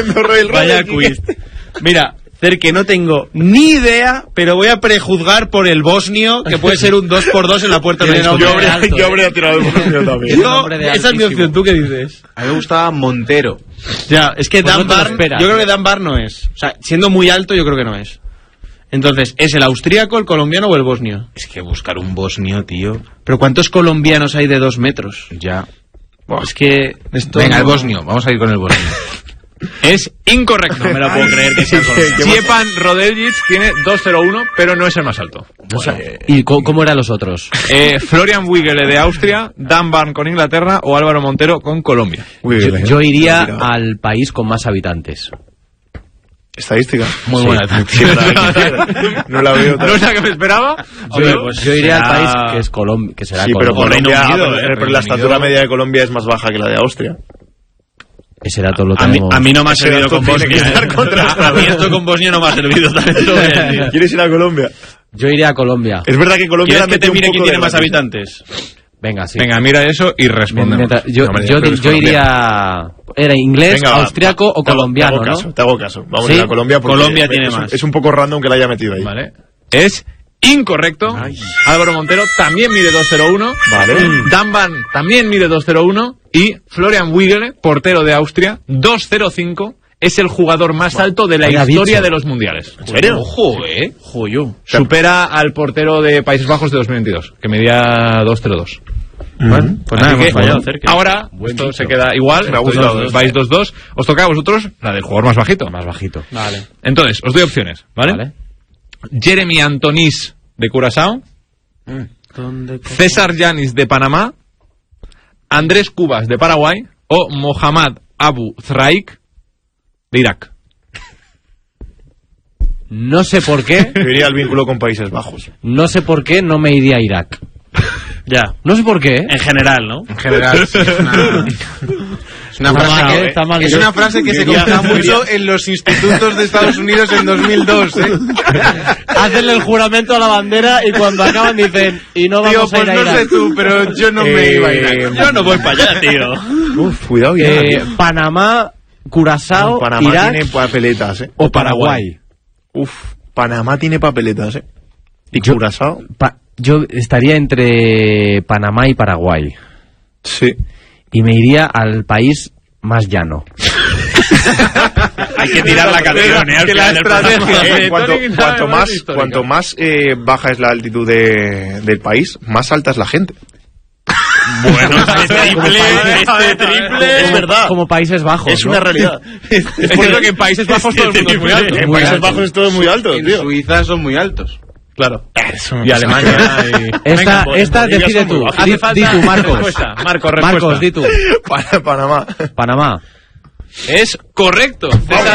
haciendo Royal Vaya quiz. Mira, que no tengo ni idea, pero voy a prejuzgar por el bosnio, que puede ser un 2x2 en la puerta de la Yo habría tirado el bosnio también. Esa es mi opción. ¿Tú qué dices? A mí me gustaba Montero. Ya, es que Pues Dan no te lo Bar, esperas, yo creo que Dan Bar no es. O sea, siendo muy alto, yo creo que no es. Entonces, ¿es el austríaco, el colombiano o el bosnio? Es que buscar un bosnio, tío. ¿Pero cuántos colombianos hay de 2 metros? Ya. Buah, es que... Venga, el bosnio. Vamos a ir con el bosnio. Es incorrecto. No me lo puedo creer que sea colombiano. Stjepan Rodeljic tiene 2.01, pero no es el más alto. ¿Y cómo eran los otros? Florian Wiegele de Austria, Dan Barn con Inglaterra o Álvaro Montero con Colombia. Yo iría al país con más habitantes. Estadística. Muy buena táctica. No la veo. ¿No es la que me esperaba? Yo iría al país que es Colombia, que será Sí, pero Colombia. Colombia, pero la estatura media de Colombia es más baja que la de Austria. Ese dato lo A mí tenemos. no me ha Ese servido dato con tiene que Bosnia. estar contrastado. A mí esto con Bosnia no me ha servido también. ¿Quieres ir a Colombia? Yo iría a Colombia. Es verdad que Colombia ¿Quieres que te mire quién tiene más habitantes? habitantes? Venga, sí. Venga, mira eso y respondemos. Yo iría... ¿Era inglés, Venga, austriaco o colombiano, no? Te hago caso. Vamos ¿Sí? a ir a Colombia porque Colombia tiene más. Es un poco random que la haya metido ahí. Vale. Es incorrecto. Álvaro Montero también mide 2.01. Vale. Dan Barn también mide 2.01. Y Florian Wiegele, portero de Austria, 2.05. Es el jugador más alto de la Vaya historia bicho. de los mundiales. ¿En serio? Ojo, Joyo. Supera al portero de Países Bajos de 2022, que medía 2.02. Bueno, pues nada, Así hemos que, fallado cerca. ahora, esto se queda igual. Me ha gustado. Vais 2-2. Os toca a vosotros la del jugador más bajito. Más bajito. Vale. Entonces, os doy opciones, ¿vale? Jeremy Antonís de Curazao, César Yanis de Panamá, Andrés Cubas de Paraguay o Mohamed Abu Zraik de Irak. No sé por qué, Yo iría al vínculo con Países Bajos. no sé por qué no me iría a Irak. Ya. No sé por qué, ¿eh? En general, ¿no? En general, sí, es una frase que, Está mal, es una frase que se contaba mucho en los institutos de Estados Unidos en 2002, ¿eh? Hacen el juramento a la bandera y cuando acaban dicen, y no Tío, vamos a pues ir a no Irak. sé tú, pero yo no me iba a Irak. Yo no voy para allá, tío. Uf, cuidado, Panamá, Curazao, Panamá Irak tiene papeletas, o Paraguay. Uf, Panamá tiene papeletas, ¿Y Yo- Curazao? Yo estaría entre Panamá y Paraguay. Sí. Y me iría al país más llano. Hay que tirar la canción, ¿eh? Al Que la final del programa. estrategia- Cuanto más baja es la altitud del país, más alta es la gente. Bueno, este triple es verdad. Como Países Bajos, Es ¿no? una realidad. Es cierto que en Países Bajos todo el mundo es muy alto. En Países Bajos es todo muy alto, En tío. Suiza son muy altos. Claro. Y Alemania. Esta Bolivia decide son muy tú. bajos. Di tú, Marcos. Respuesta. Respuesta. Marcos, di tú. Panamá. Panamá. Es correcto. César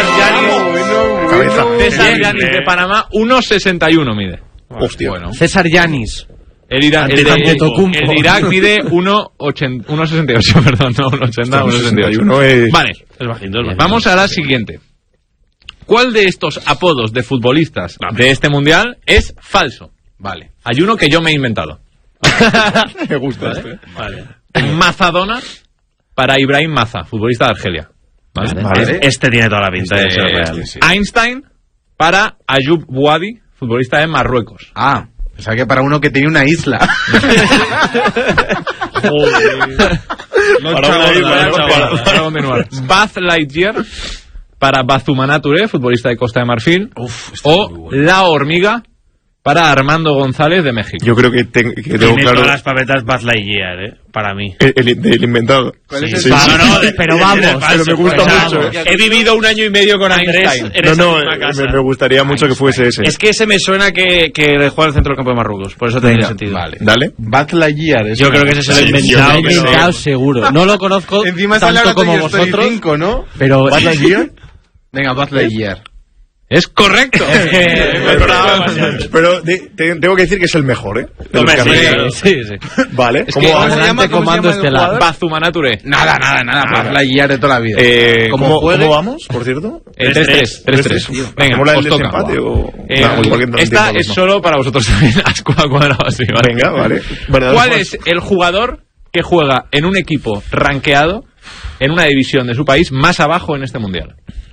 Yanis de Panamá, 1.61 mide. Hostia. Bueno. César Yanis. El Irak mide 1.68, perdón, no 1.80, 1.68. 1.61 es... Vale, Es bajito, es bajito. vamos a la siguiente. ¿Cuál de estos apodos de futbolistas de este mundial es falso? Vale. Hay uno que yo me he inventado. Me gusta Vale. Mazadona para Ibrahim Maza, futbolista de Argelia. ¿Vale? Vale. Este tiene toda la pinta de ser real. Einstein para Ayub Bouadi, futbolista de Marruecos. Ah, pensaba que para uno que tenía una isla. Para continuar. Buzz Lightyear para Bazumana Touré, futbolista de Costa de Marfil. O La Hormiga para Armando González de México. Yo creo que tengo Tiene claro todas las papeletas Buzz Lightyear, para mí. el inventado. ¿Cuál es Sí, el sí, sí. pero vamos. Pero me gusta mucho. He vivido un año y medio con Andrés en esa No, misma casa. me gustaría mucho que fuese ese. Es que ese me suena que juega en el centro del campo de Marruecos, por eso tiene sentido. Vale. Dale. Buzz Lightyear. Yo creo que ese se lo ha inventado. Lo he inventado seguro. No lo conozco Encima sale tanto ahora como Toy Story vosotros, 5, ¿no? pero... ¿Buzz Lightyear? Venga, Buzz Lightyear. Es correcto. Pero tengo que decir que es el mejor, ¿eh? De los que han hecho. Sí. Vale. Es ¿Cómo que- vamos? Adelante, comando estelar. Bazumana Touré. Nada, Buzz Lightyear de toda la vida. ¿Cómo vamos, por cierto? 3-3. 3-3. Venga, ¿Hacemos la del os toca. desempate o...? Esta es solo para vosotros también. Asco al cuadrado así, ¿vale? Venga, vale. ¿Cuál es el jugador que juega en un equipo rankeado en una división de su país más abajo en este mundial?